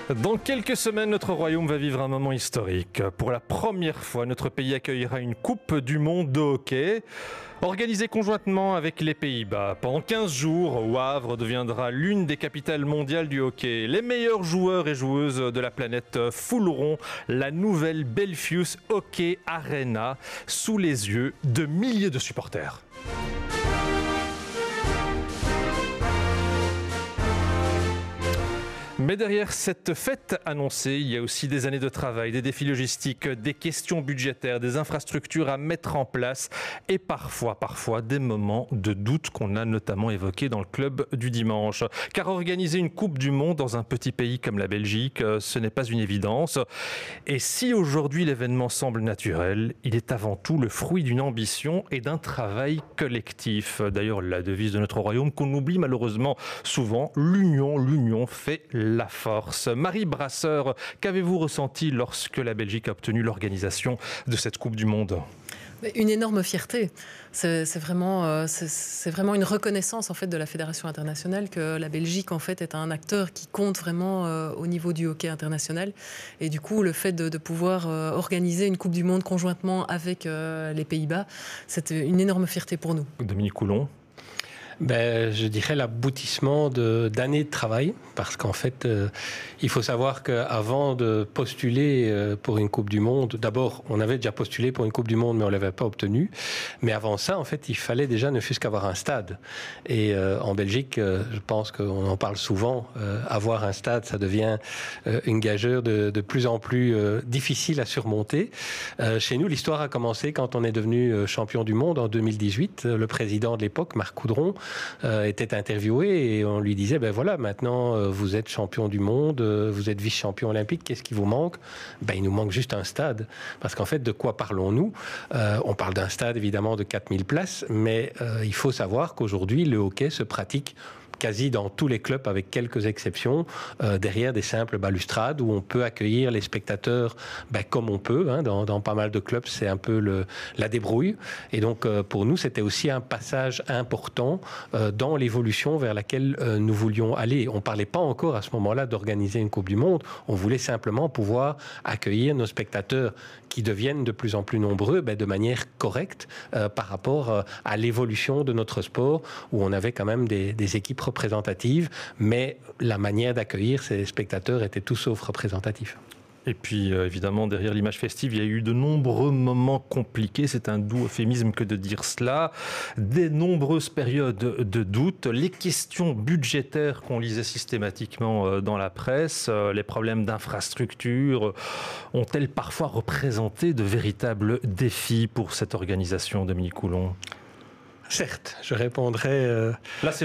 Dans quelques semaines, notre royaume va vivre un moment historique. Pour la première fois, notre pays accueillera une Coupe du Monde de hockey, organisée conjointement avec les Pays-Bas. Pendant 15 jours, Le Havre deviendra l'une des capitales mondiales du hockey. Les meilleurs joueurs et joueuses de la planète fouleront la nouvelle Belfius Hockey Arena sous les yeux de milliers de supporters. Mais derrière cette fête annoncée, il y a aussi des années de travail, des défis logistiques, des questions budgétaires, des infrastructures à mettre en place et parfois des moments de doute qu'on a notamment évoqués dans le club du dimanche. Car organiser une Coupe du Monde dans un petit pays comme la Belgique, ce n'est pas une évidence. Et si aujourd'hui l'événement semble naturel, il est avant tout le fruit d'une ambition et d'un travail collectif. D'ailleurs, la devise de notre royaume qu'on oublie malheureusement souvent, l'union fait la force. Marie Brasseur, qu'avez-vous ressenti lorsque la Belgique a obtenu l'organisation de cette Coupe du Monde ? Une énorme fierté. C'est vraiment une reconnaissance en fait de la Fédération internationale que la Belgique en fait est un acteur qui compte vraiment au niveau du hockey international. Et du coup, le fait de pouvoir organiser une Coupe du Monde conjointement avec les Pays-Bas, c'est une énorme fierté pour nous. Dominique Coulon. Je dirais l'aboutissement d'années de travail, parce qu'en fait, il faut savoir qu'avant de postuler pour une Coupe du Monde, d'abord, on avait déjà postulé pour une Coupe du Monde, mais on ne l'avait pas obtenue. Mais avant ça, en fait, il fallait déjà ne fût-ce qu'avoir un stade. Et en Belgique, je pense qu'on en parle souvent, avoir un stade, ça devient une gageure de plus en plus difficile à surmonter. Chez nous, l'histoire a commencé quand on est devenu champion du monde en 2018. Le président de l'époque, Marc Coudron, était interviewé et on lui disait voilà, maintenant vous êtes champion du monde, vous êtes vice-champion olympique, qu'est-ce qui vous manque ? Il nous manque juste un stade, parce qu'en fait, de quoi parlons-nous ? On parle d'un stade évidemment de 4000 places, mais il faut savoir qu'aujourd'hui le hockey se pratique quasi dans tous les clubs, avec quelques exceptions, derrière des simples balustrades où on peut accueillir les spectateurs comme on peut. Dans pas mal de clubs, c'est un peu la débrouille. Et donc, pour nous, c'était aussi un passage important dans l'évolution vers laquelle nous voulions aller. On ne parlait pas encore à ce moment-là d'organiser une Coupe du Monde. On voulait simplement pouvoir accueillir nos spectateurs qui deviennent de plus en plus nombreux de manière correcte par rapport à l'évolution de notre sport, où on avait quand même des équipes représentatives, mais la manière d'accueillir ces spectateurs était tout sauf représentative. Et puis, évidemment, derrière l'image festive, il y a eu de nombreux moments compliqués. C'est un doux euphémisme que de dire cela. Des nombreuses périodes de doute. Les questions budgétaires qu'on lisait systématiquement dans la presse, les problèmes d'infrastructure, ont-elles parfois représenté de véritables défis pour cette organisation, Dominique Coulon ? Certes, je répondrai... Là, c'est